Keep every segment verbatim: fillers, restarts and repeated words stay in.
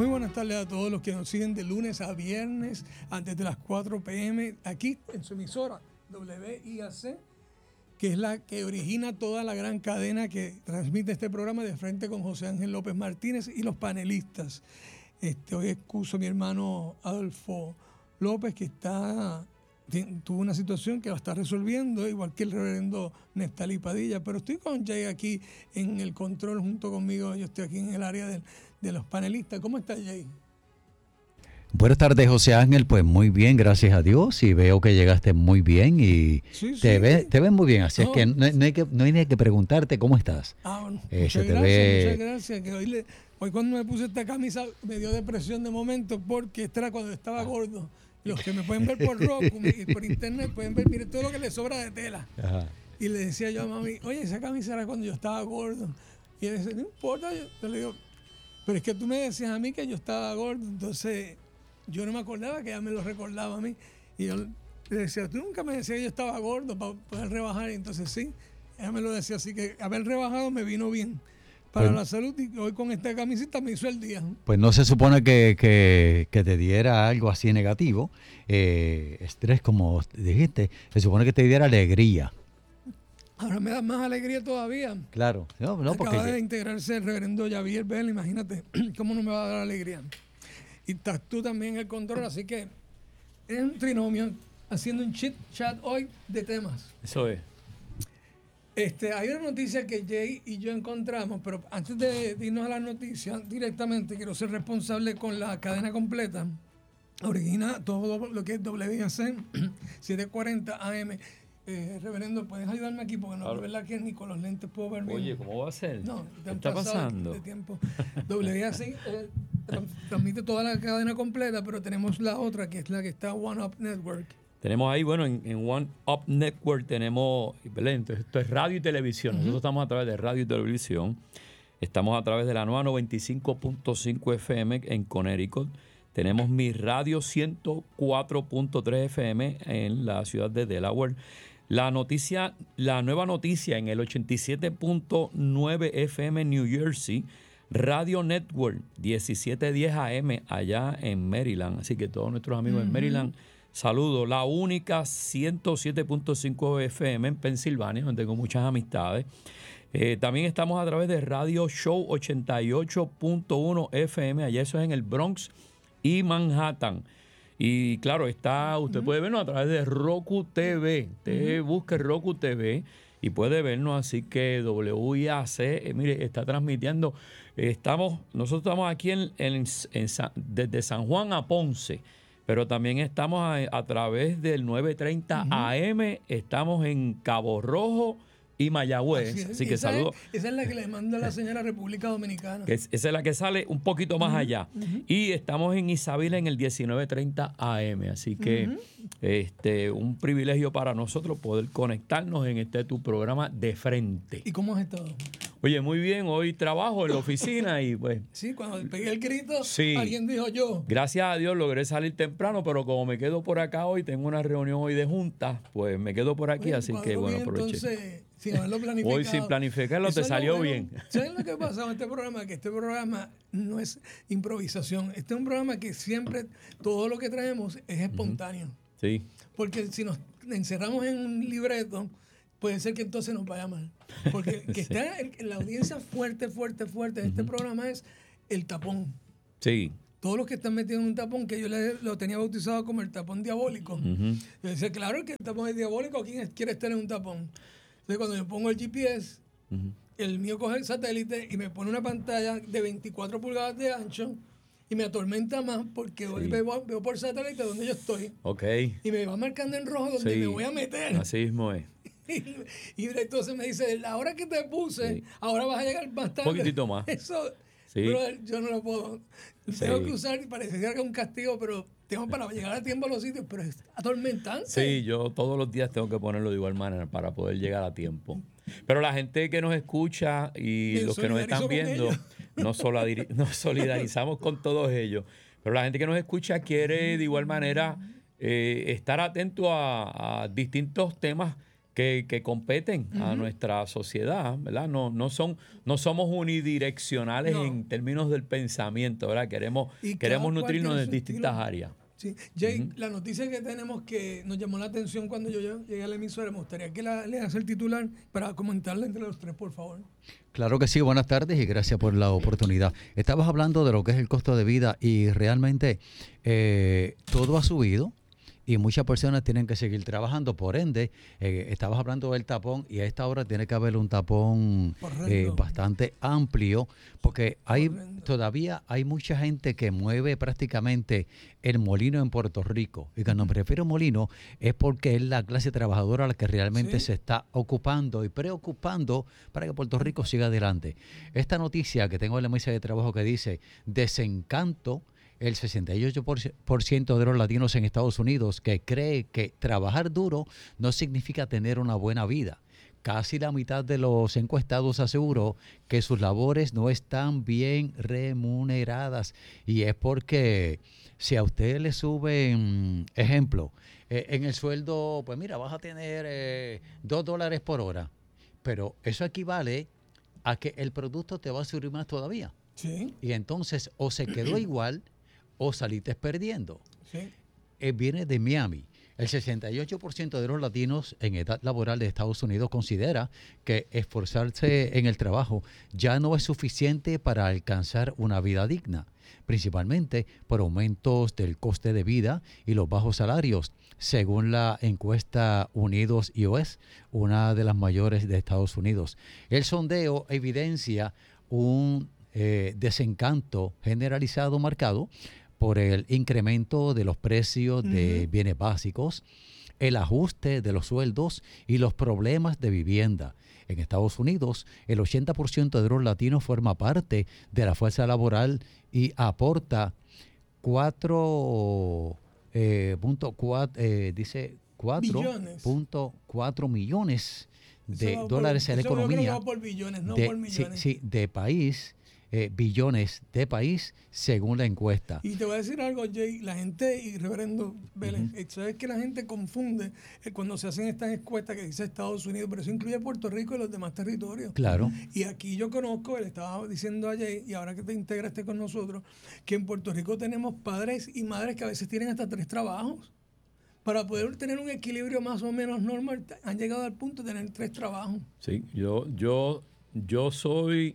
Muy buenas tardes a todos los que nos siguen de lunes a viernes antes de las cuatro pe eme aquí en su emisora doble u i a ce, que es la que origina toda la gran cadena que transmite este programa de frente con José Ángel López Martínez y los panelistas. Este, hoy excuso a mi hermano Adolfo López, que está tuvo una situación que lo está resolviendo, igual que el reverendo Neftalí Padilla, pero estoy con Jay aquí en el control junto conmigo. Yo estoy aquí en el área de, de los panelistas. ¿Cómo está, Jay? Buenas tardes, José Ángel. Pues muy bien, gracias a Dios, y veo que llegaste muy bien y sí, te, sí. Ve, te ves muy bien, así No. es que no, no, hay que no hay ni que preguntarte cómo estás. Ah, bueno, eh, muchas se te gracias, ve... muchas gracias. Que hoy, le, hoy cuando me puse esta camisa me dio depresión de momento, porque esta era cuando estaba gordo. Los que me pueden ver por Roku y por internet pueden ver, mire, todo lo que le sobra de tela. Ajá. Y le decía yo a mami, oye, esa camisa era cuando yo estaba gordo. Y él decía, no importa. Yo, yo le digo, pero es que tú me decías a mí que yo estaba gordo. Entonces yo no me acordaba, que ella me lo recordaba a mí. Y yo le decía, tú nunca me decías que yo estaba gordo para poder rebajar. Y entonces sí, ella me lo decía. Así que haber rebajado me vino bien para pues, la salud, y hoy con esta camiseta me hizo el día. Pues no se supone que, que, que te diera algo así negativo, eh, estrés, como dijiste, se supone que te diera alegría. Ahora me da más alegría todavía. Claro. No, no, Acaba porque... de integrarse el reverendo Javier Bell, imagínate cómo no me va a dar alegría. Y estás tú también en el control, así que es un trinomio haciendo un chit chat hoy de temas. Eso es. Este, hay una noticia que Jay y yo encontramos, pero antes de, de irnos a las noticias directamente, quiero ser responsable con la cadena completa. Origina todo lo que es doble u i a ce, setecientos cuarenta A M. Eh, reverendo, ¿puedes ayudarme aquí? Porque no, claro. Es verdad que ni con los lentes puedo ver bien. Oye, ¿cómo va a ser? No, ¿qué está pasando? De tiempo. doble u i a ce eh, transmite toda la cadena completa, pero tenemos la otra, que es la que está One Up Network. Tenemos ahí, bueno, en, en One Up Network tenemos, ¿verdad? Entonces, esto es radio y televisión. Uh-huh. Nosotros estamos a través de radio y televisión. Estamos a través de la nueva noventa y cinco punto cinco efe eme en Connecticut. Tenemos Mi Radio ciento cuatro punto tres efe eme en la ciudad de Delaware. La noticia, la nueva noticia en el ochenta y siete punto nueve efe eme en New Jersey. Radio Network diecisiete diez A M allá en Maryland. Así que todos nuestros amigos uh-huh. en Maryland, saludos. La única ciento siete punto cinco efe eme en Pensilvania, donde tengo muchas amistades. Eh, también estamos a través de Radio Show ochenta y ocho punto uno efe eme, allá eso es en el Bronx y Manhattan. Y claro, está, usted uh-huh. puede vernos a través de Roku T V. Usted uh-huh. busque Roku T V y puede vernos. Así que doble u i a ce, eh, mire, está transmitiendo. Eh, estamos, nosotros estamos aquí en, en, en, desde San Juan a Ponce, pero también estamos a, a través del novecientos treinta uh-huh. A M. Estamos en Cabo Rojo y Mayagüez. Así, así que saludos. Es, esa es la que le manda la señora República Dominicana. Que es, esa es la que sale un poquito más uh-huh, allá. Uh-huh. Y estamos en Isabela en el diecinueve treinta A M. Así que uh-huh. este un privilegio para nosotros poder conectarnos en este tu programa De Frente. ¿Y cómo has estado? Oye, muy bien. Hoy trabajo en la oficina y pues... Sí, cuando pegué el grito, sí, alguien dijo yo. Gracias a Dios logré salir temprano, pero como me quedo por acá hoy, tengo una reunión hoy de junta, pues me quedo por aquí, Oye, así que bueno, bien, aproveché. Entonces, sin haberlo planificado. Hoy sin planificarlo te salió bueno, bien. ¿Sabes lo que pasa con este programa? Que este programa no es improvisación. Este es un programa que siempre, todo lo que traemos es espontáneo. Uh-huh. Sí. Porque si nos encerramos en un libreto, puede ser que entonces nos vaya mal. Porque que sí. está en, en la audiencia fuerte, fuerte, fuerte de uh-huh. este programa es el tapón. Sí. Todos los que están metidos en un tapón, que yo le, lo tenía bautizado como el tapón diabólico. Uh-huh. Yo decía, claro que el tapón es diabólico, ¿quién quiere estar en un tapón? Entonces cuando yo pongo el G P S, uh-huh. el mío coge el satélite y me pone una pantalla de veinticuatro pulgadas de ancho y me atormenta más porque sí. veo, veo por satélite donde yo estoy. Ok. Y me va marcando en rojo donde sí. me voy a meter. Así mismo es. Y, y entonces me dice, la hora que te puse, sí. ahora vas a llegar más tarde. Un poquitito más. Eso, sí. pero yo no lo puedo. Sí. Tengo que usar, parecería que es un castigo, pero tengo para llegar a tiempo a los sitios, pero es atormentante. Sí, yo todos los días tengo que ponerlo de igual manera para poder llegar a tiempo. Pero la gente que nos escucha y los que nos están viendo, nos, solidari- nos solidarizamos con todos ellos. Pero la gente que nos escucha quiere de igual manera eh, estar atento a, a distintos temas que, que competen Ujú. a nuestra sociedad, ¿verdad? No, no, son, no somos unidireccionales No. en términos del pensamiento, ¿verdad? Queremos, Y cada queremos cual nutrirnos tiene de su distintas estilo. áreas. Sí. Jay, Ujú. la noticia que tenemos que nos llamó la atención cuando yo llegué a la emisora, me gustaría que la leas el titular para comentarla entre los tres, por favor. Claro que sí, buenas tardes y gracias por la oportunidad. Estabas hablando de lo que es el costo de vida y realmente eh, todo ha subido y muchas personas tienen que seguir trabajando. Por ende, eh, estabas hablando del tapón y a esta hora tiene que haber un tapón eh, Horrendo. bastante amplio porque hay Horrendo. todavía hay mucha gente que mueve prácticamente el molino en Puerto Rico. Y cuando me refiero a molino es porque es la clase trabajadora la que realmente Sí. se está ocupando y preocupando para que Puerto Rico siga adelante. Esta noticia que tengo en la mesa de trabajo que dice desencanto, el sesenta y ocho por ciento de los latinos en Estados Unidos que cree que trabajar duro no significa tener una buena vida. Casi la mitad de los encuestados aseguró que sus labores no están bien remuneradas. Y es porque si a usted le suben, ejemplo, eh, en el sueldo, pues mira, vas a tener eh, dos dólares por hora. Pero eso equivale a que el producto te va a subir más todavía. Sí, Y entonces o se quedó igual o saliste perdiendo. sí. Eh, viene de Miami. El sesenta y ocho por ciento de los latinos en edad laboral de Estados Unidos considera que esforzarse en el trabajo ya no es suficiente para alcanzar una vida digna, principalmente por aumentos del coste de vida y los bajos salarios, según la encuesta Unidos U S, una de las mayores de Estados Unidos. El sondeo evidencia un eh, desencanto generalizado marcado por el incremento de los precios de Ujú. bienes básicos, el ajuste de los sueldos y los problemas de vivienda. En Estados Unidos, el ochenta por ciento de los latinos forma parte de la fuerza laboral y aporta cuatro eh, punto cuatro, eh, dice cuatro Billones. punto cuatro millones Eso de va por- dólares en la eso yo creo que economía va por billones, no de, por sí, millones. sí, de país, eh, billones de país, según la encuesta. Y te voy a decir algo, Jay, la gente, y reverendo Vélez, eh, sabes que la gente confunde eh, cuando se hacen estas encuestas que dice Estados Unidos, pero eso incluye Puerto Rico y los demás territorios. Claro. Y aquí yo conozco, le estaba diciendo a Jay, y ahora que te integraste con nosotros, que en Puerto Rico tenemos padres y madres que a veces tienen hasta tres trabajos. Para poder tener un equilibrio más o menos normal, han llegado al punto de tener tres trabajos. Sí, yo, yo, yo soy,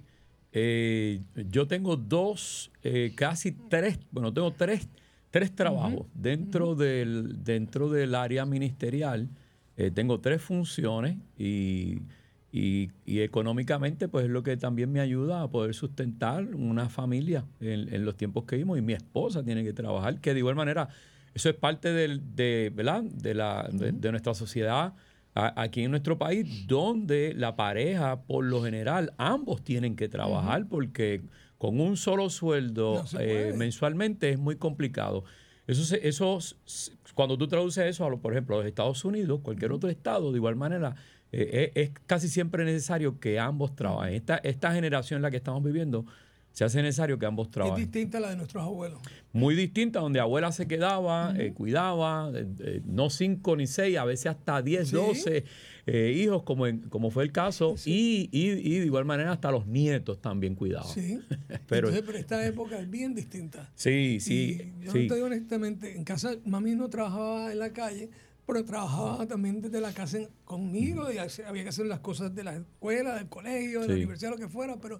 eh, yo tengo dos, eh, casi tres, bueno, tengo tres, tres trabajos dentro del, dentro del área ministerial. Eh, tengo tres funciones y, y, y económicamente, pues es lo que también me ayuda a poder sustentar una familia en, en los tiempos que vivimos. Y mi esposa tiene que trabajar, que de igual manera, eso es parte del, de, ¿verdad? de, la, de, de nuestra sociedad a- aquí en nuestro país, donde la pareja, por lo general, ambos tienen que trabajar porque con un solo sueldo No se eh, puede. mensualmente es muy complicado. Eso, se- eso s- cuando tú traduces eso, a lo, por ejemplo, a los Estados Unidos, cualquier otro estado, de igual manera, eh, es, es casi siempre necesario que ambos trabajen. Esta, esta generación en la que estamos viviendo, se hace necesario que ambos Es trabajen. distinta a la de nuestros abuelos. Muy distinta, donde abuela se quedaba, eh, cuidaba, eh, eh, no cinco ni seis, a veces hasta diez, Sí. doce eh, hijos, como, en- como fue el caso, y, y, y de igual manera hasta los nietos también cuidaban. Sí. Pero- Entonces, pero esta época es bien distinta. Sí, sí, Y yo sí. te digo honestamente, en casa mami no trabajaba en la calle, pero trabajaba también desde la casa en- conmigo y hace- había que hacer las cosas de la escuela, del colegio, de la Sí. universidad, lo que fuera, pero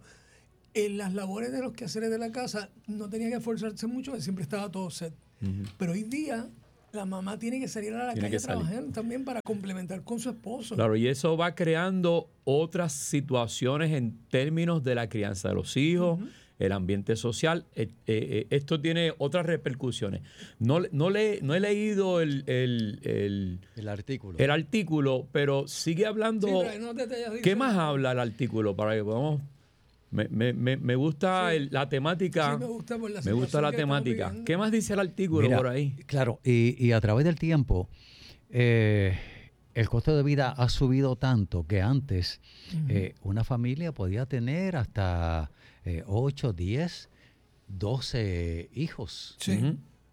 en las labores de los quehaceres de la casa no tenía que esforzarse mucho, porque siempre estaba todo set. Pero hoy día la mamá tiene que salir a la Tiene calle que a salir. trabajar también para complementar con su esposo. Claro, y eso va creando otras situaciones en términos de la crianza de los hijos, el ambiente social. Eh, eh, eh, esto tiene otras repercusiones. No, le- no, le, no he leído el, el, el, El artículo. el artículo, pero sigue hablando. Sí, pero ahí no te- te- ¿Qué dice- más habla el artículo para que podamos? Me, me, me, me gusta Sí. el- la temática. Sí, me gusta por la me gusta situación la que estamos temática. viviendo. ¿Qué más dice el artículo Mira, por ahí? Claro, y, y a través del tiempo, eh, el costo de vida ha subido tanto que antes eh, una familia podía tener hasta eh, ocho, diez, doce hijos. Sí. Ujú.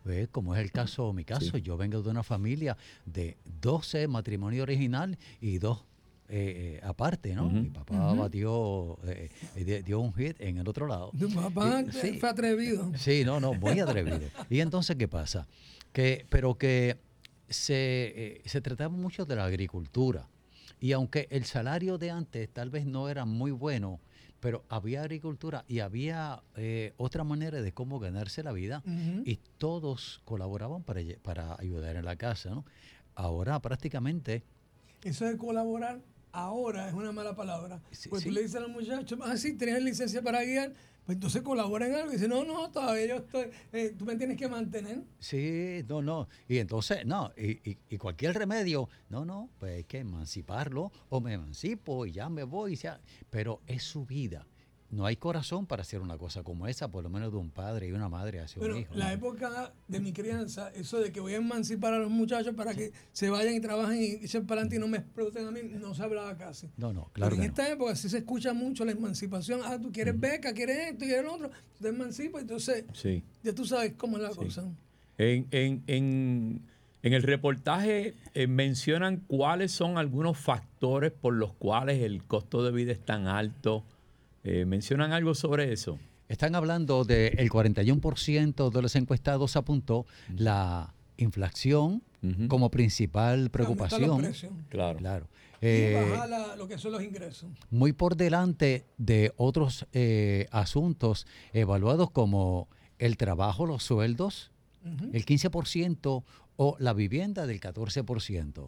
¿Ves? Como es el caso, mi caso, Sí. yo vengo de una familia de doce, matrimonio original y dos eh, eh, aparte, ¿no? Ujú. Mi papá Ujú. batió, eh, eh, dio un hit en el otro lado. Tu papá Y- sí. fue atrevido. Sí, no, no, muy atrevido. Y entonces, ¿qué pasa? Que, pero que se, eh, se trataba mucho de la agricultura. Y aunque el salario de antes tal vez no era muy bueno, pero había agricultura y había eh, otra manera de cómo ganarse la vida Ujú. y todos colaboraban para, lle- para ayudar en la casa, ¿no? Ahora prácticamente, Eso de colaborar ahora es una mala palabra. Sí, Pues sí. tú le dices a los muchachos, ah, sí, tienes licencia para guiar, pues entonces colabora en algo. Y dice, no, no, todavía yo estoy, eh, tú me tienes que mantener. sí, no, no. Y entonces, no, y, y- y cualquier remedio, no, no, pues hay que emanciparlo o me emancipo y ya me voy. Ya. Pero es su vida. No hay corazón para hacer una cosa como esa, por lo menos de un padre y una madre hacia Pero un hijo. la ¿no? época de mi crianza, eso de que voy a emancipar a los muchachos para que se vayan y trabajen y echen para adelante y no me exploten a mí, no se hablaba casi. No, no, Pero claro en que no. esta época sí se escucha mucho la emancipación. Ah, tú quieres beca, quieres esto, quieres lo otro, te emancipas, entonces Sí. ya tú sabes cómo es la Sí. cosa. En, en, en, en el reportaje eh, mencionan cuáles son algunos factores por los cuales el costo de vida es tan alto. Eh, ¿Mencionan algo sobre eso? Están hablando del cuarenta y uno por ciento de los encuestados apuntó la inflación Ujú. como principal Aumentar los preocupación. precios. Claro. Claro. Y Eh, bajar la- lo que son los ingresos. muy por delante de otros eh, asuntos evaluados como el trabajo, los sueldos, Ujú. el quince por ciento, o la vivienda del catorce por ciento.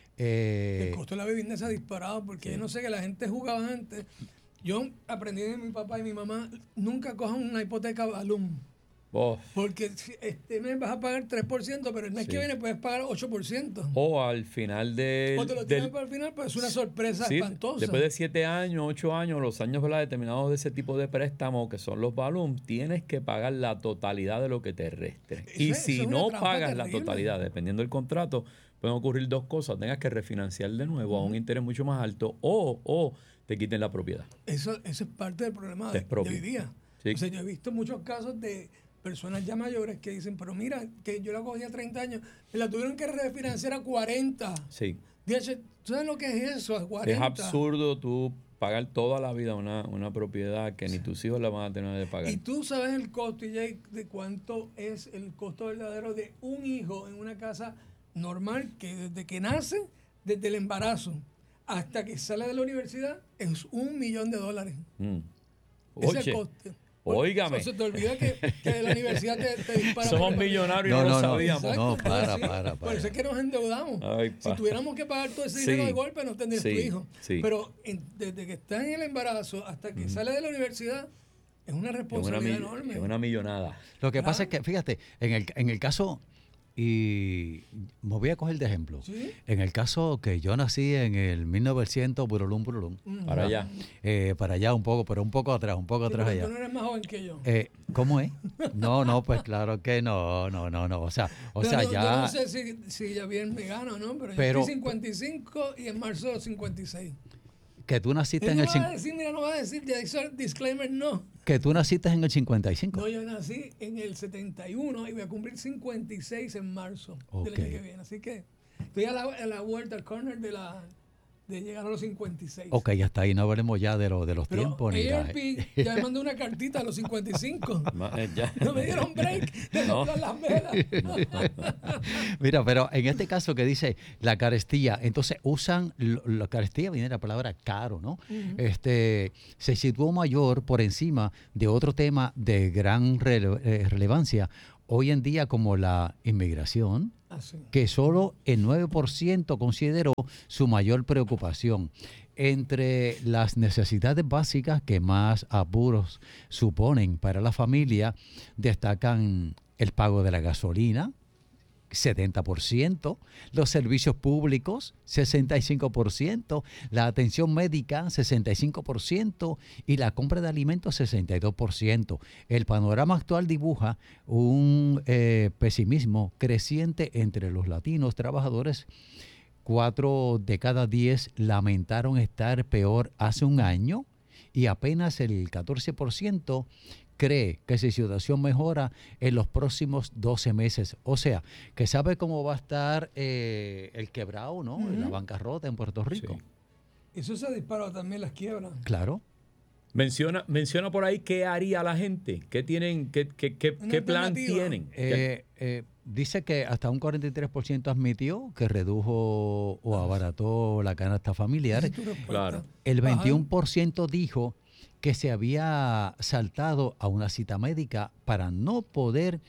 Eh, El costo de la vivienda se ha disparado porque sí. yo no sé que la gente jugaba antes. Yo aprendí de mi papá y mi mamá, nunca cojan una hipoteca balloon. Oh, Porque si este mes vas a pagar tres por ciento, pero el mes Sí. que viene puedes pagar ocho por ciento. o al final del... O te lo del- tiran para el final, pues es una sorpresa sí, espantosa. después de siete años, ocho años, los años, ¿verdad?, determinados de ese tipo de préstamos, que son los balloon, tienes que pagar la totalidad de lo que te reste. Eso Y es- si eso es una no trampa pagas la terrible. totalidad, dependiendo del contrato, pueden ocurrir dos cosas. Tengas que refinanciar de nuevo a un interés mucho más alto o, o te quiten la propiedad. Eso, eso es parte del problema Te de, de expropio. hoy día. Sí. O sea, yo he visto muchos casos de personas ya mayores que dicen, pero mira, que yo la cogí a treinta años, me la tuvieron que refinanciar a cuarenta. Sí. Dice, ¿tú sabes lo que es eso? A Es cuarenta. absurdo tú pagar toda la vida una, una propiedad que ni tus hijos la van a tener de pagar. Y tú sabes el costo, y Jake, de cuánto es el costo verdadero de un hijo en una casa normal que desde que nace, desde el embarazo hasta que sale de la universidad, es un millón de dólares. Mm. Ese es Oye, el coste. óigame. O sea, se te olvida que, que de la universidad te, te dispara. somos por- millonarios y No, no, no, lo no. sabíamos. Exacto, No, es para, así. para, Por eso para. es que nos endeudamos. Ay, Si pa. tuviéramos que pagar todo ese Sí. dinero de golpe, no tendrías Sí, tu hijo. sí. Pero en- desde que está en el embarazo hasta que sale de la universidad, es una Es una, responsabilidad mill- enorme. es una millonada. Lo que Claro. pasa es que, fíjate, en el, en el caso, y me voy a coger de ejemplo, ¿Sí? en el caso que yo nací en el mil novecientos, burulum, burulum, Ujú. Para allá. eh, para allá un poco, pero un poco atrás, un poco Sí, atrás porque allá. tú no eres más joven que yo. Eh, ¿Cómo es? No, no, pues claro que no, no, no, no. O sea, o Yo sea, no, ya. Yo no sé si, si ya bien me gano, ¿no? Pero, Pero- yo estoy cincuenta y cinco y en marzo cincuenta y seis. Que tú naciste Él en no el va a cin- decir, mira, no va a decir, ya hizo el disclaimer, no. que tú naciste en el cincuenta y cinco. No, yo nací en el setenta y uno y voy a cumplir cincuenta y seis en marzo del Ok. año que viene. Así que estoy a la, a la vuelta, al corner de la de llegar a los cincuenta y seis. Ok, hasta ahí no hablemos ya de, lo, de los Pero tiempos ni A la- R P ya me mandó una cartita a los cincuenta y cinco. Ma- eh, ya. No me dieron break de No. doblar las velas. Mira, pero en este caso que dice la carestía, entonces usan, lo- la carestía viene de la palabra caro, ¿no? Este, se situó mayor por encima de otro tema de gran rele- eh, relevancia hoy en día como la inmigración, Así. que solo el nueve por ciento consideró su mayor preocupación. Entre las necesidades básicas que más apuros suponen para la familia, destacan el pago de la gasolina, setenta por ciento, los servicios públicos, sesenta y cinco por ciento, la atención médica, sesenta y cinco por ciento y la compra de alimentos, sesenta y dos por ciento. El panorama actual dibuja un eh, pesimismo creciente entre los latinos trabajadores. Cuatro de cada diez lamentaron estar peor hace un año y apenas el catorce por ciento cree que su situación mejora en los próximos doce meses. O sea, que sabe cómo va a estar eh, el quebrado, ¿no? Ujú. La bancarrota en Puerto Rico. Sí. Eso se ha disparado también las quiebras. Claro. Menciona, menciona por ahí qué haría la gente, qué tienen, qué, qué, qué, Una qué plan alternativa. tienen. Eh, eh, dice que hasta un cuarenta y tres por ciento admitió que redujo o abarató la canasta familiar. Esa es tu respuesta. Claro. El Bajar. veintiuno por ciento dijo que se había saltado a una cita médica para no poder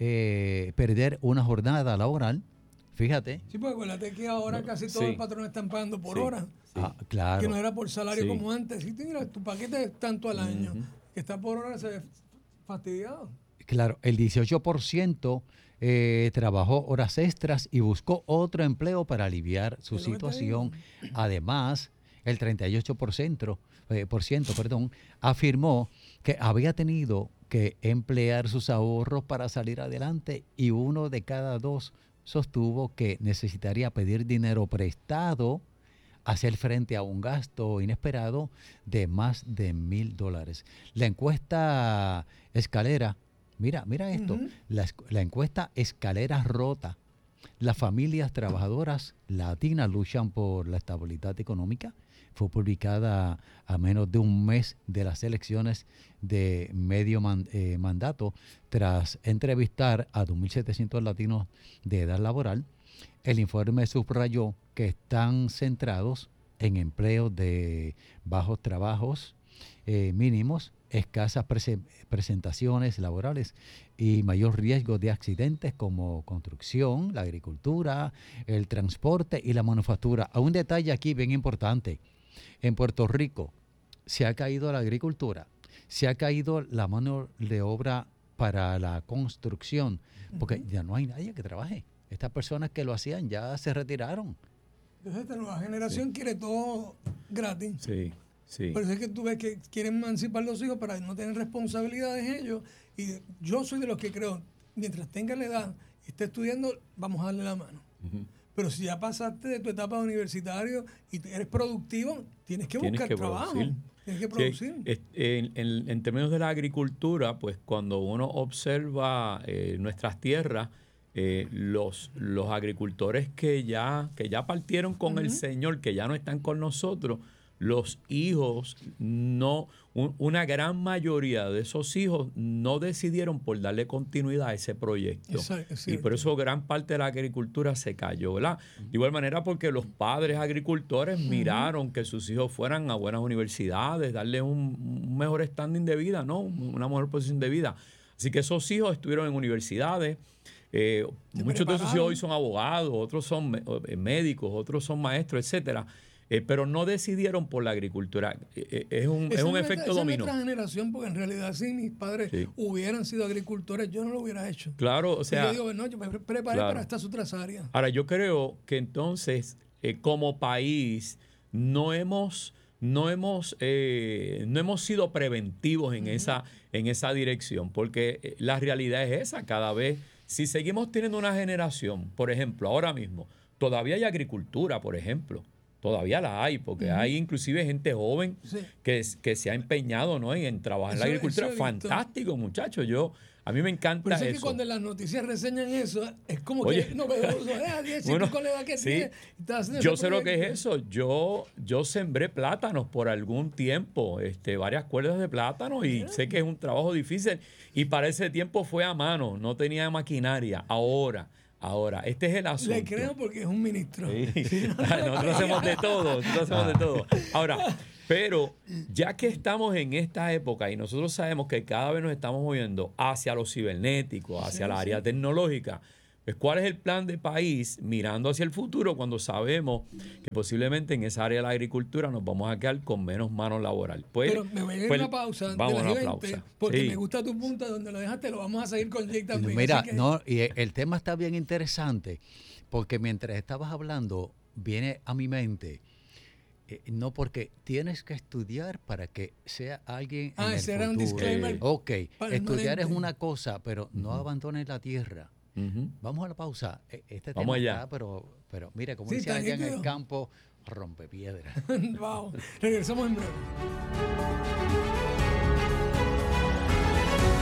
eh, perder una jornada laboral. Fíjate. Sí, pues acuérdate que ahora No, casi todos sí. los patrones están pagando por Sí. hora. Sí. Ah, claro. Que no era por salario Sí. como antes. Si tú mira, tu paquete es tanto al año, Ujú. que está por hora, se ve fastidiado. Claro, el dieciocho por ciento eh, trabajó horas extras y buscó otro empleo para aliviar su Es lo que te situación. Además, el treinta y ocho por ciento, eh, por ciento, perdón, afirmó que había tenido que emplear sus ahorros para salir adelante y uno de cada dos sostuvo que necesitaría pedir dinero prestado, hacer frente a un gasto inesperado de más de mil dólares. La encuesta Escalera, mira, mira esto, Ujú. la, esc- la encuesta Escalera Rota. Las familias trabajadoras latinas luchan por la estabilidad económica. Fue publicada a menos de un mes de las elecciones de medio man- eh, mandato, tras entrevistar a dos mil setecientos latinos de edad laboral. El informe subrayó que están centrados en empleos de bajos trabajos eh, mínimos, escasas prese- presentaciones laborales y mayor riesgo de accidentes como construcción, la agricultura, el transporte y la manufactura. A un detalle aquí bien importante. En Puerto Rico se ha caído la agricultura, se ha caído la mano de obra para la construcción, porque ya no hay nadie que trabaje. Estas personas que lo hacían ya se retiraron. Entonces esta nueva generación quiere todo gratis. Sí, sí. Por eso es que tú ves que quieren emancipar los hijos para no tener responsabilidades ellos. Y yo soy de los que creo, mientras tenga la edad y esté estudiando, vamos a darle la mano. Ujú. Pero si ya pasaste de tu etapa de universitario y te- eres productivo, tienes que Tienes buscar que trabajo. producir. Tienes que Sí, producir. es- en, en- en términos de la agricultura, pues cuando uno observa eh, nuestras tierras, eh, los, los agricultores que ya, que ya partieron con el Señor, que ya no están con nosotros, los hijos, no, un- una gran mayoría de esos hijos no decidieron por darle continuidad a ese proyecto. Exacto, es Y por cierto. eso gran parte de la agricultura se cayó, ¿verdad? De igual manera porque los padres agricultores miraron que sus hijos fueran a buenas universidades, darle un, un mejor standing de vida, ¿no? Una mejor posición de vida. Así que esos hijos estuvieron en universidades. eh, Se muchos de esos prepararon. hijos hoy son abogados, otros son me- eh, médicos, otros son maestros, etcétera. Eh, pero no decidieron por la agricultura. Eh, eh, es un, es Esa un nuestra- efecto esa dominó. es nuestra generación, porque en realidad si mis padres Sí. hubieran sido agricultores, yo no lo hubiera hecho. Claro, o Y sea, yo digo, no, yo me pre- preparé claro. para estas otras áreas. ahora yo creo que entonces eh, como país no hemos no hemos eh, no hemos sido preventivos en esa en esa dirección, porque eh, la realidad es esa. Cada vez, si seguimos teniendo una generación, por ejemplo, ahora mismo todavía hay agricultura, por ejemplo. Todavía la hay, porque hay inclusive gente joven Sí. que, es- que se ha empeñado, ¿no?, en trabajar en la Eso- agricultura. eso he visto. Fantástico, muchachos. Yo, a mí me encanta Por eso es que eso. cuando en las noticias reseñan eso, es como Oye. que novedoso. Eh, si Bueno, tú con la edad que sí. tienes, estás haciendo Yo ese sé lo que es proyecto. eso. Yo, yo sembré plátanos por algún tiempo, este, varias cuerdas de plátano, y sé que es un trabajo difícil. Y para ese tiempo fue a mano, no tenía maquinaria. Ahora, ahora, este es el asunto. Le creo porque es un ministro. Sí. Nosotros hacemos de todo, nosotros hacemos de todo. Ahora, pero ya que estamos en esta época y nosotros sabemos que cada vez nos estamos moviendo hacia lo cibernético, hacia Sí, la área sí. tecnológica, pues ¿cuál es el plan de país mirando hacia el futuro cuando sabemos que posiblemente en esa área de la agricultura nos vamos a quedar con menos mano laboral? Pues, Pero me voy a ir a pues, una pausa vamos de a las una I veinte, pausa. porque Sí. me gusta tu punto donde lo dejaste, lo vamos a seguir con Jake también. Mira, así que- no, y e- el tema está bien interesante, porque mientras estabas hablando, viene a mi mente, eh, no porque tienes que estudiar para que sea alguien Ah, en el ese era un futuro. disclaimer Ok, estudiar es permanente. una cosa, pero no abandones la tierra. Ujú. Vamos a la pausa. E- Este Vamos tema allá. está, pero, pero mira, como Sí, dice está allá en el nítido. campo, rompe piedra. Wow. Regresamos en breve.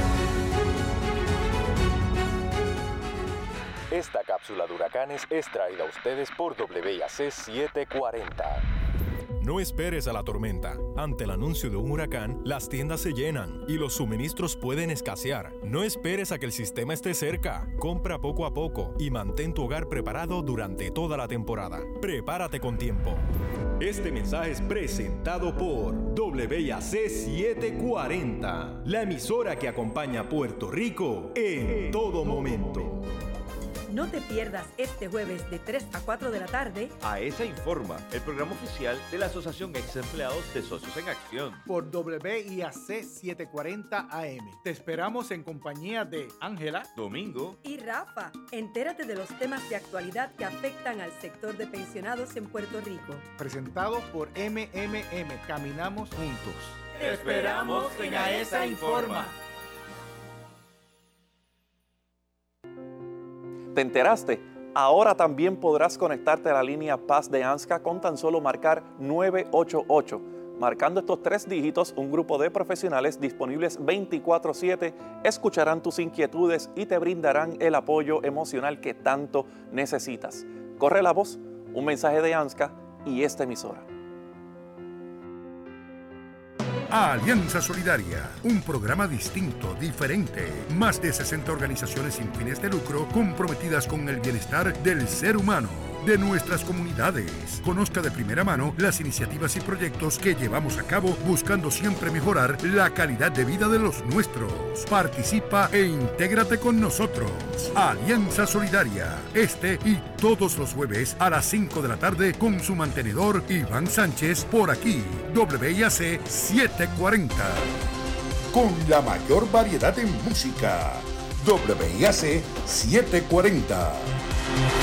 Esta cápsula de huracanes es traída a ustedes por W I A C setecientos cuarenta. No esperes a la tormenta. Ante el anuncio de un huracán, las tiendas se llenan y los suministros pueden escasear. No esperes a que el sistema esté cerca. Compra poco a poco y mantén tu hogar preparado durante toda la temporada. Prepárate con tiempo. Este mensaje es presentado por W I A C setecientos cuarenta, la emisora que acompaña a Puerto Rico en todo momento. No te pierdas este jueves de tres a cuatro de la tarde A E S A Informa, el programa oficial de la Asociación Ex Empleados de Socios en Acción. Por W I A C setecientos cuarenta A M. Te esperamos en compañía de Ángela, Domingo y Rafa. Entérate de los temas de actualidad que afectan al sector de pensionados en Puerto Rico. presentado por M M M. Caminamos juntos. Te esperamos en A E S A Informa. ¿Te enteraste? Ahora también podrás conectarte a la línea Paz de ANSCA con tan solo marcar nueve ocho ocho. Marcando estos tres dígitos, un grupo de profesionales disponibles veinticuatro siete escucharán tus inquietudes y te brindarán el apoyo emocional que tanto necesitas. Corre la voz, un mensaje de ANSCA y esta emisora. Alianza Solidaria, un programa distinto, diferente. Más de sesenta organizaciones sin fines de lucro comprometidas con el bienestar del ser humano, de nuestras comunidades. Conozca de primera mano las iniciativas y proyectos que llevamos a cabo buscando siempre mejorar la calidad de vida de los nuestros. Participa e intégrate con nosotros. Alianza Solidaria, este y todos los jueves a las cinco de la tarde con su mantenedor Iván Sánchez por aquí, W I A C setecientos cuarenta. Con la mayor variedad en música, W I A C setecientos cuarenta.